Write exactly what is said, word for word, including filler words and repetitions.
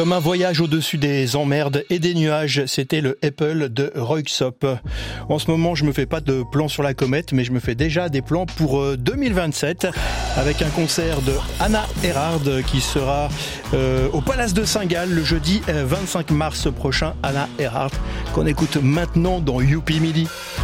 Comme un voyage au-dessus des emmerdes et des nuages, c'était le Apple de Röyksopp. En ce moment, je me fais pas de plans sur la comète, mais je me fais déjà des plans pour deux mille vingt-sept, avec un concert de Hannah Erhardt qui sera euh, au Palace de Saint-Gall le jeudi vingt-cinq mars prochain. Hannah Erhardt, qu'on écoute maintenant dans Youpi Midi.